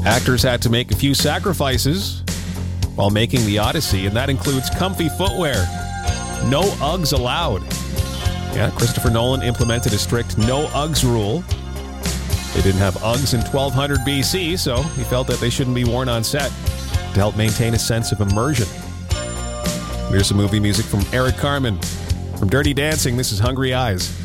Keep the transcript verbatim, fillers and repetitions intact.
Actors had to make a few sacrifices while making the Odyssey, and that includes comfy footwear. No Uggs allowed. Yeah, Christopher Nolan implemented a strict no Uggs rule. They didn't have Uggs in twelve hundred B C, so he felt that they shouldn't be worn on set to help maintain a sense of immersion. Here's some movie music from Eric Carmen. From Dirty Dancing, this is Hungry Eyes.